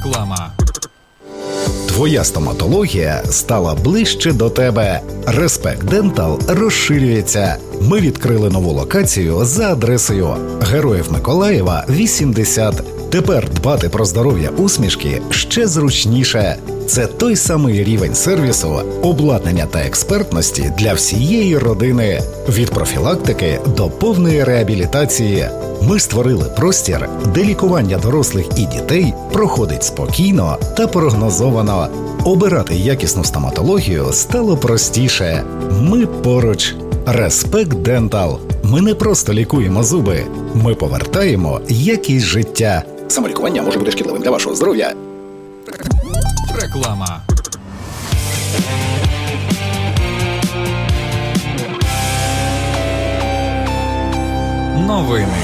Реклама. Твоя стоматологія стала ближче до тебе. Респект Дентал розширюється. Ми відкрили нову локацію за адресою Героїв Миколаєва, 80. Тепер дбати про здоров'я усмішки ще зручніше. Це той самий рівень сервісу, обладнання та експертності для всієї родини. Від профілактики до повної реабілітації. Ми створили простір, де лікування дорослих і дітей проходить спокійно та прогнозовано. Обирати якісну стоматологію стало простіше. Ми поруч. Респект Дентал. Ми не просто лікуємо зуби. Ми повертаємо якість життя. Самолікування може бути шкідливим для вашого здоров'я. Реклама. Новини.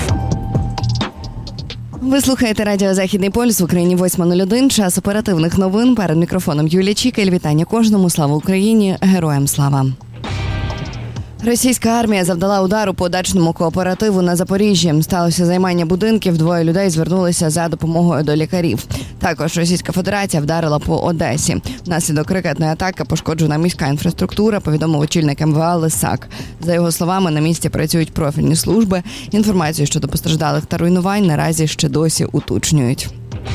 Ви слухаєте радіо «Західний полюс», в Україні 8:01, час оперативних новин. Перед мікрофоном Юлія Чікель. Вітання кожному. Слава Україні! Героям слава! Російська армія завдала удару по дачному кооперативу на Запоріжжі. Сталося займання будинків, двоє людей звернулися за допомогою до лікарів. Також Російська Федерація вдарила по Одесі. Внаслідок ракетної атаки пошкоджена міська інфраструктура, повідомив очільник МВА Лисак. За його словами, на місці працюють профільні служби. Інформацію щодо постраждалих та руйнувань наразі ще досі уточнюють.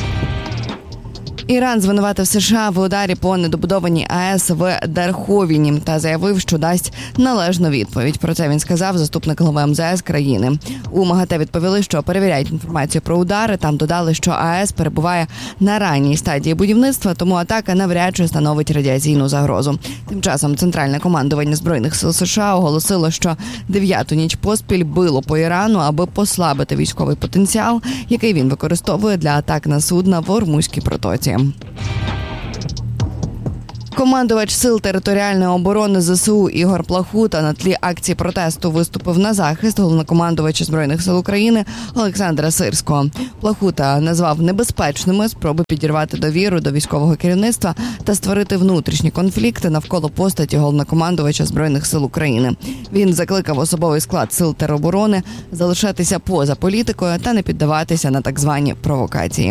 Іран звинуватив США в ударі по недобудованій АЕС в Дарховіні та заявив, що дасть належну відповідь. Про це він сказав заступник голови МЗС країни. У МАГАТЕ відповіли, що перевіряють інформацію про удари. Там додали, що АЕС перебуває на ранній стадії будівництва, тому атака навряд чи становить радіаційну загрозу. Тим часом Центральне командування Збройних сил США оголосило, що 9-ту ніч поспіль било по Ірану, аби послабити військовий потенціал, який він використовує для атак на судна в Ормузькій протоці. Командувач Сил територіальної оборони ЗСУ Ігор Плахута на тлі акції протесту виступив на захист головнокомандувача Збройних сил України Олександра Сирського. Плахута назвав небезпечними спроби підірвати довіру до військового керівництва та створити внутрішні конфлікти навколо постаті головнокомандувача Збройних сил України. Він закликав особовий склад Сил тероборони залишатися поза політикою та не піддаватися на так звані провокації.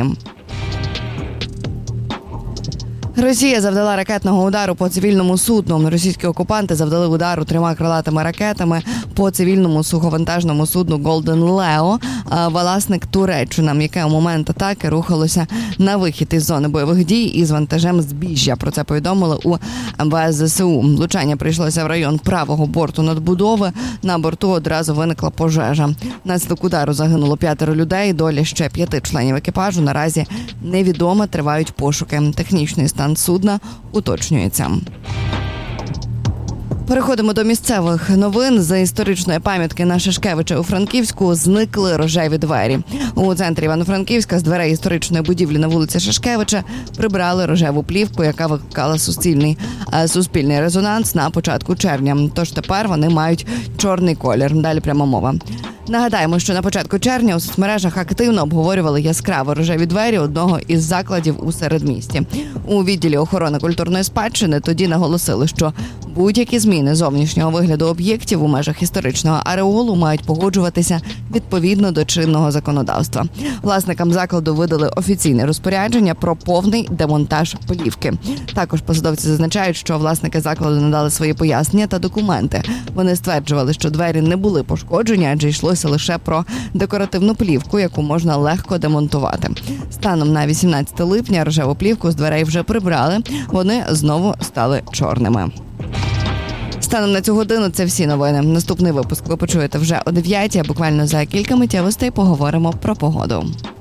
Росія завдала ракетного удару по цивільному судну. Російські окупанти завдали удару 3 крилатими ракетами по цивільному суховантажному судну «Голден Лео», власник Туреччина, яке у момент атаки рухалося на вихід із зони бойових дій із вантажем збіжжя. Про це повідомили у МВС ЗСУ. Влучання прийшлося в район правого борту надбудови. На борту одразу виникла пожежа. Внаслідок удару загинуло 5 людей. Доля ще 5 членів екіпажу наразі невідома, тривають пошуки. Технічний стан судна уточнюється. Переходимо до місцевих новин. З історичної пам'ятки на Шашкевича у Франківську зникли рожеві двері. У центрі Івано-Франківська з дверей історичної будівлі на вулиці Шашкевича прибрали рожеву плівку, яка викликала суспільний резонанс на початку червня. Тож тепер вони мають чорний колір. Далі пряма мова. Нагадаємо, що на початку червня у соцмережах активно обговорювали яскраво рожеві двері одного із закладів у середмісті. У відділі охорони культурної спадщини тоді наголосили, що будь-які зміни зовнішнього вигляду об'єктів у межах історичного ареолу мають погоджуватися відповідно до чинного законодавства. Власникам закладу видали офіційне розпорядження про повний демонтаж плівки. Також посадовці зазначають, що власники закладу надали свої пояснення та документи. Вони стверджували, що двері не були пошкоджені, адже йшлося лише про декоративну плівку, яку можна легко демонтувати. Станом на 18 липня рожеву плівку з дверей вже прибрали, вони знову стали чорними. Станом на цю годину це всі новини. Наступний випуск ви почуєте вже о 9:00, а буквально за кілька миттєвостей поговоримо про погоду.